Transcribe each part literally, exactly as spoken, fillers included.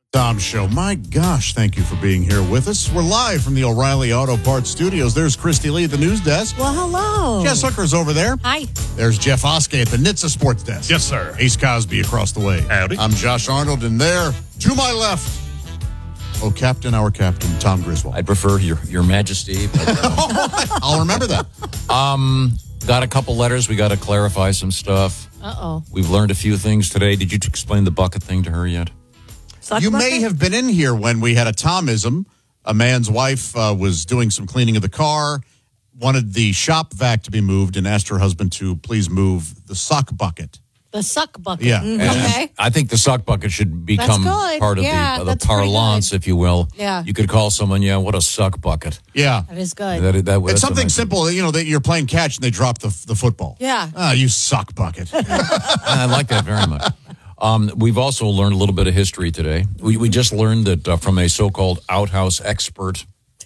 Tom Show. My gosh, thank you for being here with us. We're live from the O'Reilly Auto Parts Studios. There's Christy Lee at the news desk. Well, hello. Jess Hooker's over there. Hi. There's Jeff Oskey at the N H T S A Sports Desk. Yes, sir. Ace Cosby across the way. Howdy. I'm Josh Arnold, and there, to my left, oh, Captain, our Captain, Tom Griswold. I'd prefer your, your majesty. But, uh, I'll remember that. um, got a couple letters. We got to clarify some stuff. Uh-oh. We've learned a few things today. Did you t- explain the bucket thing to her yet? Suck You bucket? may have been in here when we had a Tomism. A man's wife uh, was doing some cleaning of the car, wanted the shop vac to be moved, and asked her husband to please move the sock bucket. The suck bucket. Yeah. Mhm. And Okay. I think the sock bucket should become good. part of Yeah, the, of the that's pretty parlance, good. if you will. Yeah. You could call someone, yeah, what a suck bucket. Yeah. That is good. That, that, It's that's something nice- simple, you know, that you're playing catch and they drop the the football. Yeah. Ah, you suck bucket. I like that very much. Um, we've also learned a little bit of history today. We, we just learned that uh, from a so-called outhouse expert,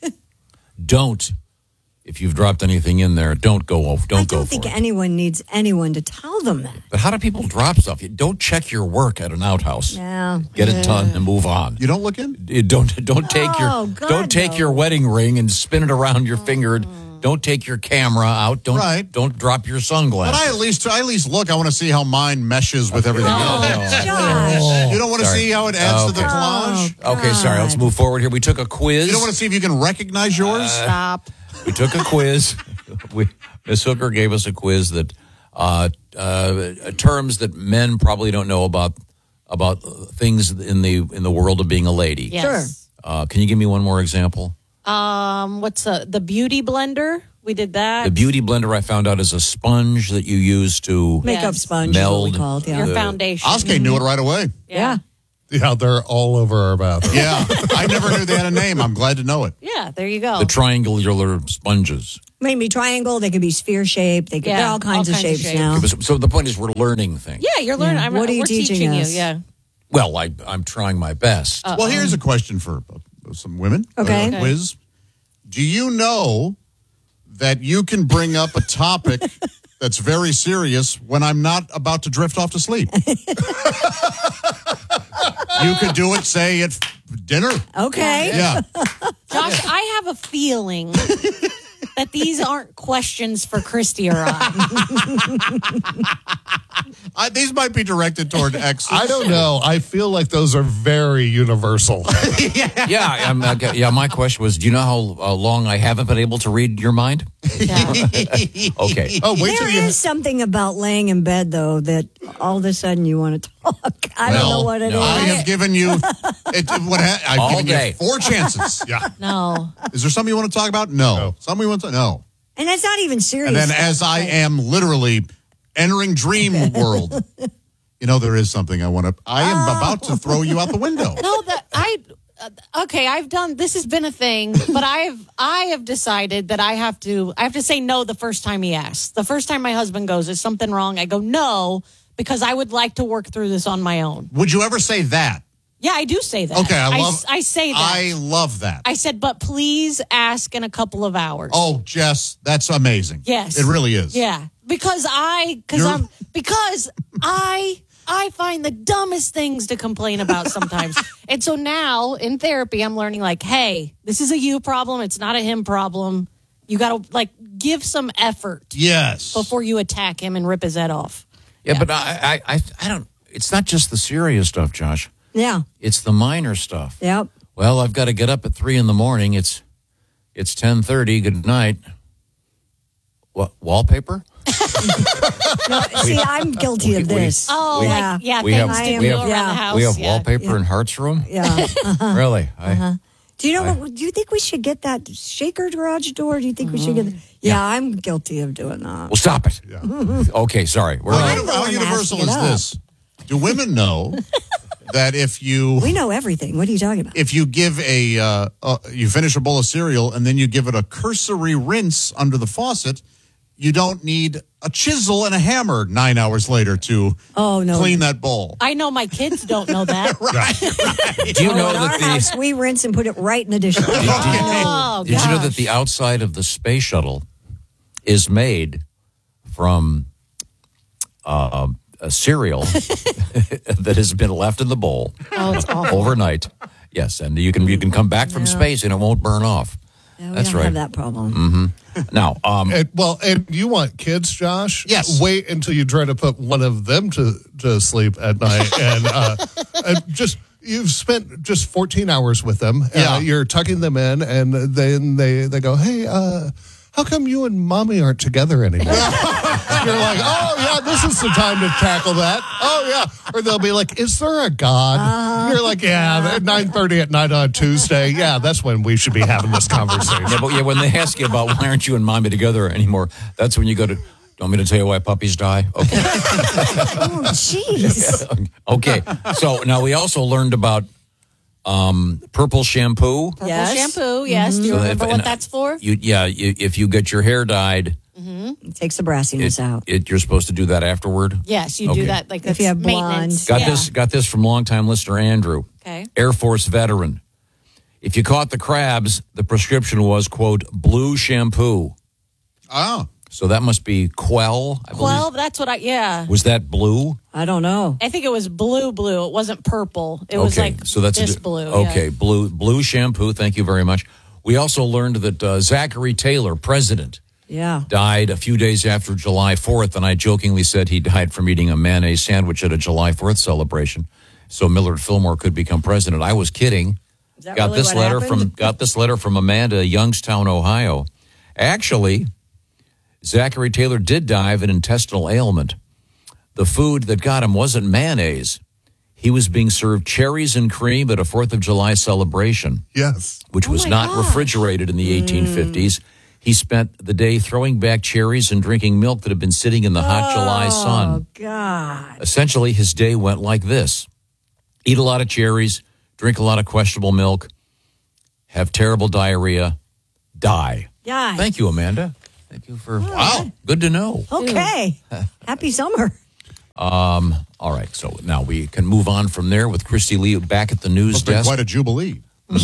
don't, if you've dropped anything in there, don't go off. Don't I go don't for think it. anyone needs anyone to tell them that. But how do people drop stuff? You don't check your work at an outhouse. Yeah. Get it done and move on. You don't look in? You don't don't take Oh, your God, don't take no. your wedding ring and spin it around your finger. Don't take your camera out. Don't Right. don't drop your sunglasses. But I at least I at least look. I want to see how mine meshes with everything Oh, else. Josh. You don't want to Sorry. see how it adds to the Okay. collage. Oh, Okay, sorry. Let's God. move forward here. We took a quiz. You don't want to see if you can recognize yours. Stop. We took a quiz. we, Miss Hooker gave us a quiz that uh, uh, terms that men probably don't know about about things in the in the world of being a lady. Yes. Uh, can you give me one more example? Um, what's uh, the beauty blender? We did that. The beauty blender I found out is a sponge that you use to Makeup Yes. sponge is what we Meld called, yeah. Your the- foundation. Oskey knew it right away. Yeah. Yeah, they're all over our bathroom. Yeah, I never knew they had a name. I'm glad to know it. Yeah, there you go. the triangular sponges. Maybe triangle, they could be sphere shaped, they could Yeah, they're all kinds all of kinds of shapes shapes. now. So, so the point is, we're learning things. yeah, you're learning. Yeah. I'm, What are you we're teaching teaching us? you. Yeah. Well, I, I'm trying my best. Well, here's a question for uh, some women. Okay. Uh, Okay. Quiz. Do you know that you can bring up a topic that's very serious when I'm not about to drift off to sleep? You could do it, say, at dinner. Okay. Yeah. Josh, I have a feeling that these aren't questions for Christy or I. I, these might be directed toward exes. I don't know. I feel like those are very universal. yeah, I'm, uh, yeah. My question was, do you know how uh, long I haven't been able to read your mind? Yeah. Okay. Oh, wait till There you. is something about laying in bed, though, that all of a sudden you want to talk. I don't know what it is. no. I have given you. It, what ha- I've All given day. you four chances. Yeah. No. Is there something you want to talk about? No. No. Something you want to? No. And it's not even serious. And then, as I am literally entering dream world, you know, there is something I want to. I am about to throw you out the window. No, that I uh, okay, I've done this has been a thing, but I've I have decided that I have to I have to say no the first time he asks. The first time my husband goes, is something wrong? I go, no, because I would like to work through this on my own. Would you ever say that? Yeah, I do say that. Okay, I love. s- I say that. I love that. I said, but please ask in a couple of hours. Oh, Jess, that's amazing. Yes. It really is. Yeah, because I because You're- I'm because I I find the dumbest things to complain about sometimes. And so now in therapy I'm learning like, hey, this is a you problem, it's not a him problem. You got to like give some effort Yes. before you attack him and rip his head off. Yeah, but I, I, I, I don't. It's not just the serious stuff, Josh. yeah. It's the minor stuff. Yep. Well, I've got to get up at three in the morning. It's, it's ten thirty. Good night. What wallpaper? No, see, I'm guilty We- of we- this. Oh, We- like yeah, we things have- to we do have- around yeah, the house. we have yeah. wallpaper in Hart's room. Yeah. Really? I, Do you know what? Do you think we should get that shaker garage door? Do you think we should get? Yeah, I'm guilty of doing that. Well, stop it. Okay, sorry. We're How, I'm uni- the how one universal asking is it up. this? Do women know that if you We know everything. What are you talking about? if you give a uh, uh, you finish a bowl of cereal and then you give it a cursory rinse under the faucet, you don't need a chisel and a hammer nine hours later to Oh, no. clean that bowl. I know my kids don't know that. Do you know In our that house, the we rinse and put it right in the dishwasher. Oh, did you know that gosh. the outside of the space shuttle is made from uh, a cereal that has been left in the bowl Oh, it's awful. overnight. Yes, and you can you can come back from Yeah. space and it won't burn off. Yeah, we That's don't right. have that problem. Now, um, And, well, and you want kids, Josh? Yes. Wait until you try to put one of them to, to sleep at night, and, uh, and just you've spent just fourteen hours with them. Yeah. Uh, you're tucking them in, and then they they go, "Hey, uh, how come you and mommy aren't together anymore?" You're like, "Oh yeah, this is the time to tackle that." Oh yeah, or they'll be like, "Is there a God?" Uh-huh. You're like, "Yeah, at nine thirty at night on Tuesday. Yeah, that's when we should be having this conversation." yeah, but yeah, when they ask you about why aren't you and mommy together anymore, that's when you go to. Want me to tell you why puppies die? Okay. Oh, jeez. Okay. So now we also learned about um, purple shampoo. Purple Yes. shampoo, yes. Do you So remember if- what and- that's for? You, yeah, you, if you get your hair dyed, It takes the brassiness it, out. it, you're supposed to do that afterward. Yes, you Okay. do that. Like If you that's have blonde. maintenance. Got Yeah. this. Got this from longtime listener Andrew, Okay. Air Force veteran. If you caught the crabs, the prescription was quote blue shampoo. Oh. So that must be Quell. I believe. Well, that's what I. Yeah. Was that blue? I don't know. I think it was blue, blue. It wasn't purple. It was okay, like so that's a this di- blue. Okay, blue blue shampoo. Thank you very much. We also learned that uh, Zachary Taylor, president, Yeah. died a few days after July fourth, and I jokingly said he died from eating a mayonnaise sandwich at a July fourth celebration, so Millard Fillmore could become president. I was kidding. Is that Got really this what letter happened? from got this letter from Amanda, Youngstown, Ohio. Actually, Zachary Taylor did die of an intestinal ailment. The food that got him wasn't mayonnaise. He was being served cherries and cream at a fourth of July celebration, Yes. which Oh was my not gosh. refrigerated in the eighteen fifties. He spent the day throwing back cherries and drinking milk that had been sitting in the hot July sun. Oh, God. Essentially, his day went like this: eat a lot of cherries, drink a lot of questionable milk, have terrible diarrhea, die. Yeah. Thank you, Amanda. Thank you for wow. Good to know. Okay. Happy summer. Um, all right, so now we can move on from there with Christy Lee back at the news Must have been desk. quite a jubilee.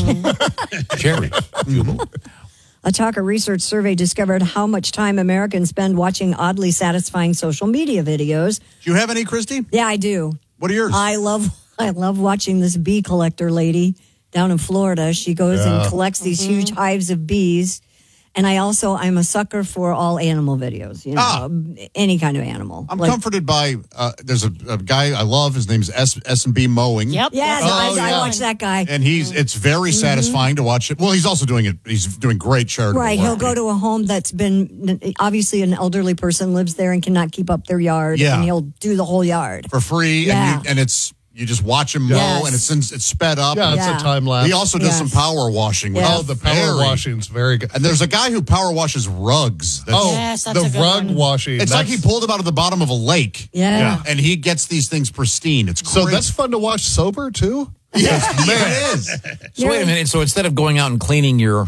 Cherries. Jubilee. A Talker research survey discovered how much time Americans spend watching oddly satisfying social media videos. Do you have any, Christy? Yeah, I do. What are yours? I love I love watching this bee collector lady down in Florida. She goes and collects these Mm-hmm. huge hives of bees. And I also I'm a sucker for all animal videos, you know, Ah. any kind of animal. I'm Like- comforted by, uh, there's a, a guy I love. His name's S S and B Mowing. Yep. Yes, that's I, the I one. watch that guy. And he's, it's very satisfying to watch it. Well, he's also doing it, he's doing great charitable Right, work. he'll go to a home that's been obviously an elderly person lives there and cannot keep up their yard, Yeah. and he'll do the whole yard. for free. Yeah. And, you, and it's, you just watch him mow Yes. and it's, in, it's sped up. Yeah, it's Yeah. a time lapse. He also does Yes. some power washing. which Yes. is Oh, the power very- washing's very good. And there's a guy who power washes rugs. That's, Oh, Yes, that's the a good rug one. washing. it's like he that's- pulled him out of the bottom of a lake. Yeah. Yeah. And he gets these things pristine. It's So great. that's fun to watch sober too. yes, it is. So wait a minute. So instead of going out and cleaning your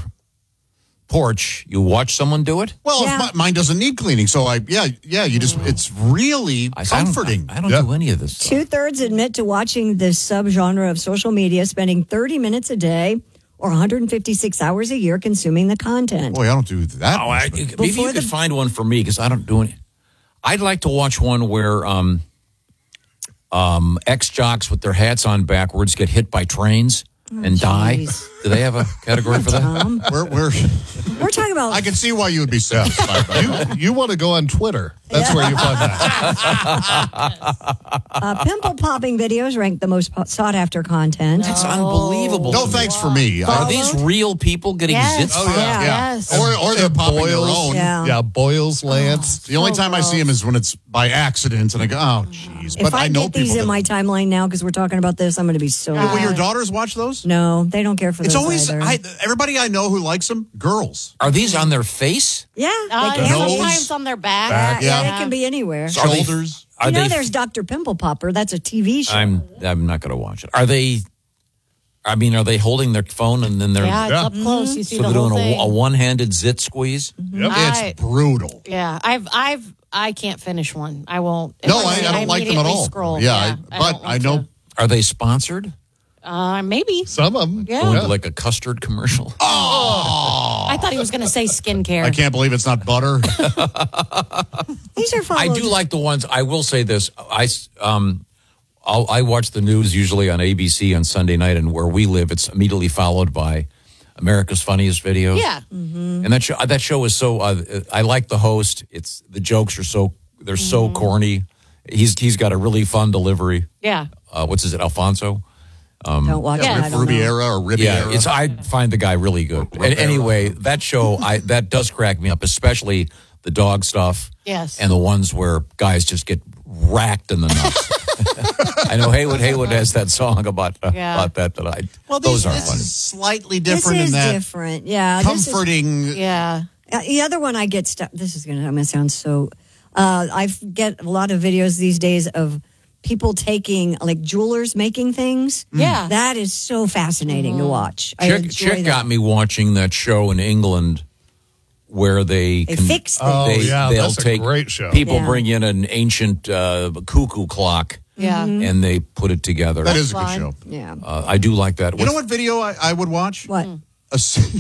porch, you watch someone do it? Well, Yeah. if my, mine doesn't need cleaning, so I yeah yeah you just it's really I, comforting. I don't, I don't Yeah. do any of this stuff. Two thirds admit to watching this subgenre of social media, spending thirty minutes a day or one hundred fifty-six hours a year consuming the content. Boy, I don't do that. Oh, much, I, but- maybe Before you could the- find one for me because I don't do any. I'd like to watch one where um, um, ex jocks with their hats on backwards get hit by trains and die. jeez. Do they have a category for that? Um, we're, we're, we're talking about I can see why you would be satisfied by that. You want to go on Twitter? That's where you find that. uh, pimple popping videos ranked the most po- sought after content. That's unbelievable. No thanks for me. I- Are these real people getting Yes. zits? oh popped? yeah, Yeah, yeah. yes. Or or they're popping their Boils. own. Yeah. Yeah, Boyles, Lance. The only So time I see them is when it's by accident, and I go, oh, jeez. But If I, I know get these people. in that- my timeline now because we're talking about this, I'm going to be so. Will your daughters watch those? no, they don't care for It's those always either. I, everybody I know who likes them. Girls, Are these on their face? yeah, Uh, they can. Nose. sometimes on their back. Back. Yeah, yeah. it can be anywhere. Are they- shoulders. Are you know, they? there's Doctor Pimple Popper. That's a T V show. I'm. I'm not going to watch it. Are they? I mean, are they holding their phone and then they're Yeah, it's Yeah. up close. You see so the they're whole doing thing. a, a one-handed zit squeeze? Yep. I- It's brutal. Yeah, I've, I've, I can't finish one. I won't. No, If I, see I it, don't like them at immediately all. Scroll. Yeah, Yeah, I, don't but want I know. to. Are they sponsored? Uh, maybe. Some of them. Yeah. Like a custard commercial? I I thought he was going to say skincare. I can't believe it's not butter. These are I followed. do like the ones. I will say this. I um, I'll, I watch the news usually on A B C on Sunday night, and where we live, it's immediately followed by America's Funniest Videos. Yeah. And that show, that show is so. Uh, I like the host. It's the jokes are so they're so corny. He's he's got a really fun delivery. Yeah. Uh, what's his it? Alfonso. Don't watch Yeah, it. I don't know. Rubiera or Riviera. Yeah, it's I find the guy really good. And anyway, that show I that does crack me up, especially the dog stuff. Yes. And the ones where guys just get racked in the nuts. I know Haywood Haywood has that song about uh, Yeah. about that that I well, those these, aren't this funny. is slightly This different is in that different. Yeah. this is- comforting. Yeah. Uh, the other one I get stuff. This is going to I'm gonna sound so. Uh, I get a lot of videos these days of people taking like jewelers making things. Yeah. That is so fascinating to watch. I Chick, enjoy Chick that. got me watching that show in England where they They can, fix things. Oh, they, yeah, they'll that's a take great show. People Yeah. bring in an ancient uh, cuckoo clock Yeah. and they put it together. That is a good fun. show. Yeah. uh, I do like that. You know what video I, I would watch? What? A,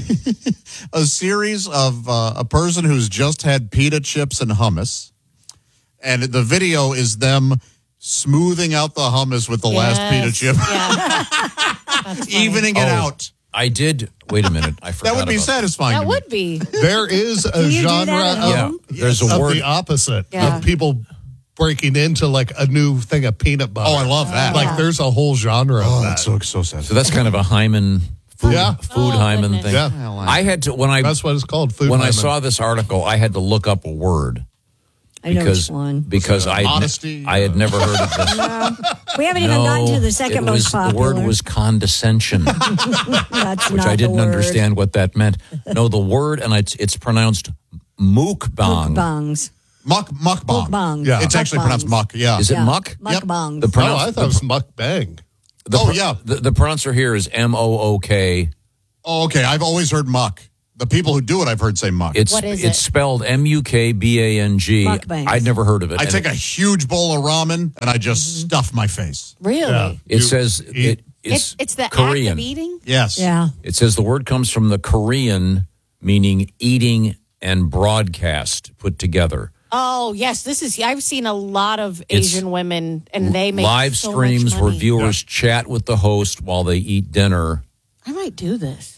se- a series of uh, a person who's just had pita chips and hummus, and the video is them smoothing out the hummus with the last pita Yes. chip, Yeah. That's funny. evening it Oh, out. I did. Wait a minute. I forgot That would be about satisfying. That to me. would be. There is a you do genre that at of, Yeah, home? there's a of word. the opposite Yeah. of people breaking into like a new thing of peanut butter. Oh, I love that. Like there's a whole genre of Oh, that. that's so so So satisfying. that's kind of a Hyman food, Yeah. food Oh, Hyman goodness. thing. Yeah. I had to when I That's what it's called. Food when I Hyman. saw this article, I had to look up a word I know because which one. because I Modesty? I had never heard of this. We haven't even No, gotten to the second it was, most popular. The word was condescension, That's which not I didn't the word. understand what that meant. No, the word and it's it's pronounced mukbang. Mukbangs. Muck mukbang. Mukbangs. Yeah. It's actually Mukbangs. pronounced muck. Yeah. Is it Yeah. muck? Mukbangs. The Oh, pronounce, I thought it was mukbang. the, Oh, pro- yeah. The, the pronouncer here is M O O K. Oh, okay. I've always heard muck. The people who do it, I've heard say muck. It's What is it's it? spelled M U K B A N G. Mukbangs. I'd never heard of it. I And take it, a huge bowl of ramen and I just stuff my face. Really? Yeah. it You says eat- it, It's, it's it's the Korean. act of eating? Yes. Yeah. It says the word comes from the Korean, meaning eating and broadcast put together. Oh, yes. This is, I've seen a lot of It's Asian women, and they make live so streams much where money. viewers chat with the host while they eat dinner. I might do this.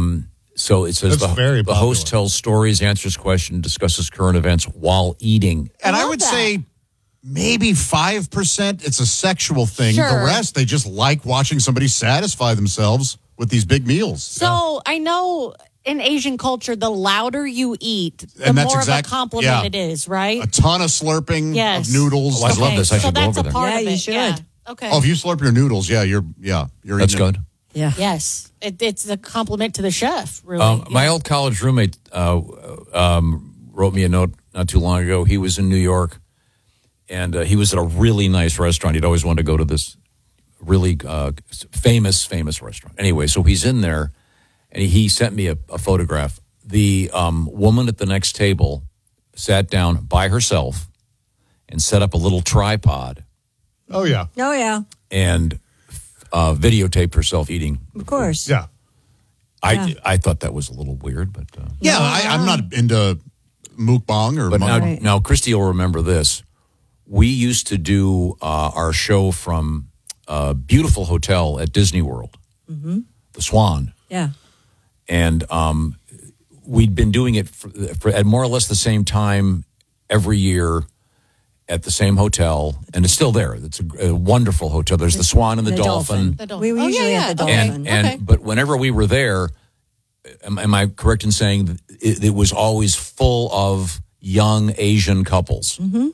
So it says That's the, very the host popular. tells stories, answers questions, discusses current events while eating. And I I love would that. say maybe five percent it's a sexual thing. Sure. The rest, they just like watching somebody satisfy themselves with these big meals. So I know in Asian culture, the louder you eat, the And that's more exact- of a compliment yeah. it is, right? A ton of slurping Yes. of noodles. Oh, I love this. I so should go that's over a there. part Yeah, of you it. should. Yeah. Okay. Oh, if you slurp your noodles, yeah, you're yeah, you're That's eating it. good. Yeah. Yes. It, it's a compliment to the chef, really. Um, My Yeah. old college roommate uh, um, wrote me a note not too long ago. He was in New York, and uh, he was at a really nice restaurant. He'd always wanted to go to this really uh, famous, famous restaurant. Anyway, so he's in there, and he sent me a, a photograph. The um, woman at the next table sat down by herself and set up a little tripod Oh yeah, Oh, yeah. and uh, videotaped herself eating. Of course. yeah. I, Yeah. I thought that was a little weird, but... Uh, Yeah, I, I'm not into mukbang or But now, muk- Right. now, Christy will remember this. We used to do uh, our show from a beautiful hotel at Disney World, the Swan, Yeah. and um, we'd been doing it for, for, at more or less the same time every year at the same hotel, and it's still there. It's a, a wonderful hotel. There's the Swan and the, The Dolphin. Dolphin. The We were dolphin. usually oh, yeah, at the yeah. Dolphin. And, and Okay. but whenever we were there, am, am I correct in saying that it, it was always full of young Asian couples? Mm-hmm.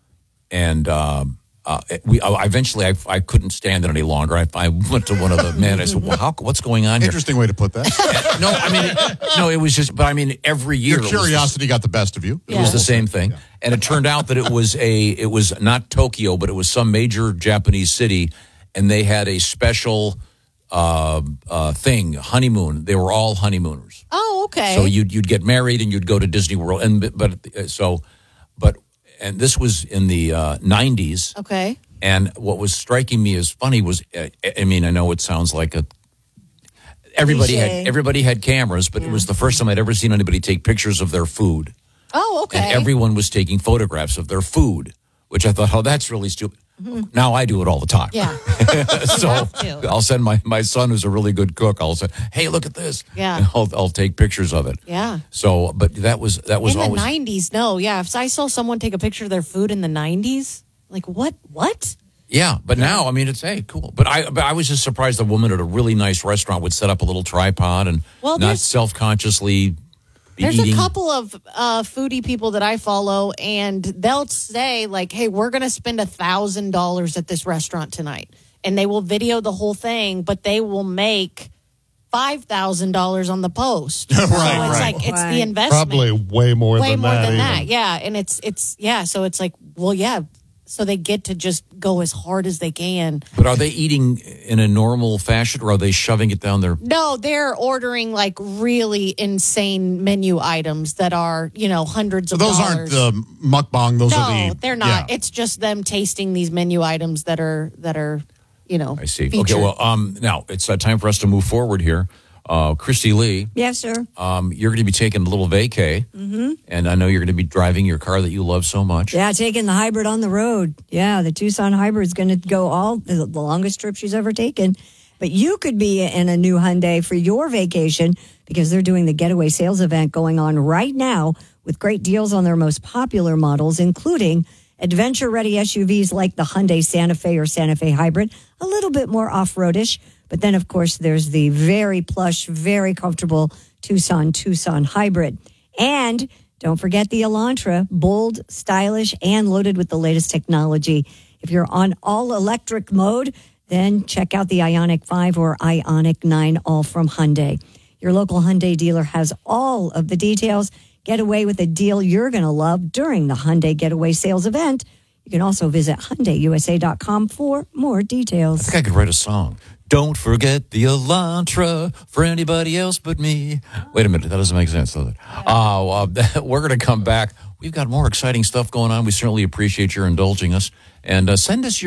And um, uh, we I, eventually I, I couldn't stand it any longer. I, I went to one of the men. I said, "Well, how, what's going on here?" Interesting way to put that. No, I mean, it, no, it was just. But I mean, every year Your it was the- curiosity got the best of you. it was the same thing, and it turned out that it was a it was not Tokyo, but it was some major Japanese city, and they had a special uh, uh, thing, honeymoon. They were all honeymooners, Oh, okay. so you'd you'd get married and you'd go to Disney World, and but uh, so, but and this was in the uh, nineties, okay. and what was striking me as funny was, uh, I mean, I know it sounds like a. everybody Cliche. had everybody had cameras, but it was the first time I'd ever seen anybody take pictures of their food. Oh, okay. And everyone was taking photographs of their food, which I thought, oh, that's really stupid. Now I do it all the time. Yeah. So have to. I'll send my, my son, who's a really good cook, I'll say, hey, look at this. Yeah. And I'll, I'll take pictures of it. Yeah. So, but that was that was In the always nineties, no. Yeah. If I saw someone take a picture of their food in the nineties, like, what? What? yeah. But now, I mean, it's hey, cool. But I but I was just surprised a woman at a really nice restaurant would set up a little tripod and Well, not there's- self consciously. There's eating. a couple of uh, foodie people that I follow, and they'll say, like, hey, we're going to spend one thousand dollars at this restaurant tonight. And they will video the whole thing, but they will make five thousand dollars on the post. So it's right. like, it's Right. the investment. Probably way more way than more that. than even. that. Yeah. And it's, it's, yeah. So it's like, well, yeah. So they get to just go as hard as they can. But are they eating in a normal fashion, or are they shoving it down their? No, they're ordering like really insane menu items that are, you know, hundreds So of those dollars. aren't the mukbang. Those no, are the. they're not. yeah. It's just them tasting these menu items that are that are, you know. I see. featured. Okay, well, um, now it's uh, time for us to move forward here. Uh, Christy Lee, Yes, sir. um, you're going to be taking a little vacay, mm-hmm. and I know you're going to be driving your car that you love so much. Yeah, taking the hybrid on the road. Yeah, the Tucson hybrid's going to go all the, the longest trip she's ever taken. But you could be in a new Hyundai for your vacation because they're doing the Getaway Sales event going on right now with great deals on their most popular models, including adventure-ready S U Vs like the Hyundai Santa Fe or Santa Fe Hybrid, a little bit more off-roadish. But then, of course, there's the very plush, very comfortable Tucson Tucson Hybrid. And don't forget the Elantra, bold, stylish, and loaded with the latest technology. If you're on all-electric mode, then check out the Ioniq five or Ioniq nine, all from Hyundai. Your local Hyundai dealer has all of the details. Get away with a deal you're going to love during the Hyundai Getaway Sales event. You can also visit Hyundai U S A dot com for more I details. think I could write a song. Don't forget the Elantra for anybody else but me. Wait a minute, that doesn't make sense, does it? Uh, uh, we're going to come back. We've got more exciting stuff going on. We certainly appreciate your indulging us. And uh, send us your